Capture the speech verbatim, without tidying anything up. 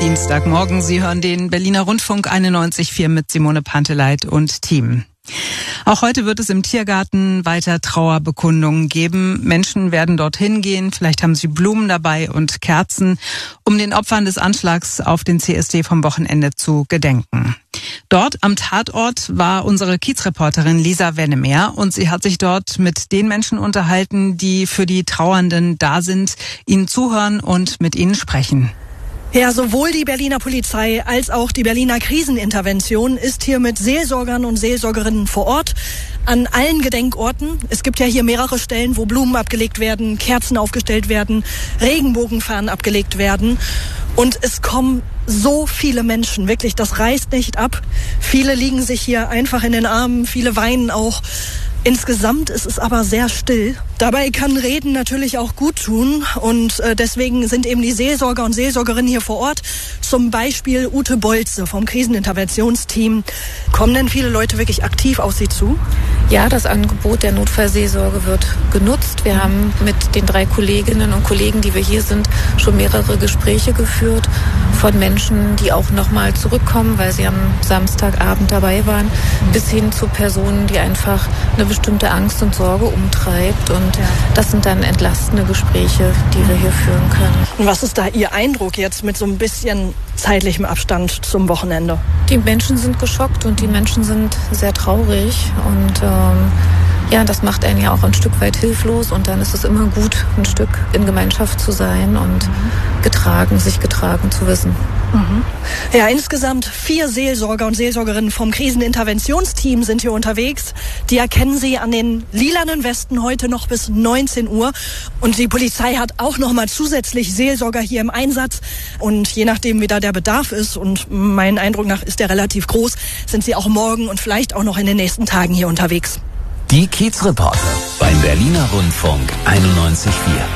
Dienstagmorgen. Sie hören den Berliner Rundfunk einundneunzig Komma vier mit Simone Panteleit und Team. Auch heute wird es im Tiergarten weiter Trauerbekundungen geben. Menschen werden dorthin gehen, vielleicht haben sie Blumen dabei und Kerzen, um den Opfern des Anschlags auf den C S D vom Wochenende zu gedenken. Dort am Tatort war unsere Kiezreporterin Lisa Wennemer und sie hat sich dort mit den Menschen unterhalten, die für die Trauernden da sind, ihnen zuhören und mit ihnen sprechen. Ja, sowohl die Berliner Polizei als auch die Berliner Krisenintervention ist hier mit Seelsorgern und Seelsorgerinnen vor Ort an allen Gedenkorten. Es gibt ja hier mehrere Stellen, wo Blumen abgelegt werden, Kerzen aufgestellt werden, Regenbogenfahnen abgelegt werden. Und es kommen so viele Menschen, wirklich, das reißt nicht ab. Viele liegen sich hier einfach in den Armen, viele weinen auch. Insgesamt ist es aber sehr still. Dabei kann Reden natürlich auch gut tun und äh, deswegen sind eben die Seelsorger und Seelsorgerinnen hier vor Ort. Zum Beispiel Ute Bolze vom Kriseninterventionsteam. Kommen denn viele Leute wirklich aktiv auf Sie zu? Ja, das Angebot der Notfallseelsorge wird genutzt. Wir haben mit den drei Kolleginnen und Kollegen, die wir hier sind, schon mehrere Gespräche geführt von Menschen, die auch nochmal zurückkommen, weil sie am Samstagabend dabei waren, bis hin zu Personen, die einfach eine bestimmte Angst und Sorge umtreibt. Und das sind dann entlastende Gespräche, die wir hier führen können. Und was ist da Ihr Eindruck jetzt mit so ein bisschen zeitlichem Abstand zum Wochenende? Die Menschen sind geschockt und die Menschen sind sehr traurig und ähm, ja, das macht einen ja auch ein Stück weit hilflos und dann ist es immer gut, ein Stück in Gemeinschaft zu sein und mhm. getragen, sich getragen zu wissen. Mhm. Ja, insgesamt vier Seelsorger und Seelsorgerinnen vom Kriseninterventionsteam sind hier unterwegs. Die erkennen Sie an den lilanen Westen heute noch bis neunzehn Uhr. Und die Polizei hat auch noch mal zusätzlich Seelsorger hier im Einsatz. Und je nachdem, wie da der Bedarf ist, und meinen Eindruck nach ist der relativ groß, sind sie auch morgen und vielleicht auch noch in den nächsten Tagen hier unterwegs. Die Kiezreporter beim Berliner Rundfunk einundneunzig Komma vier.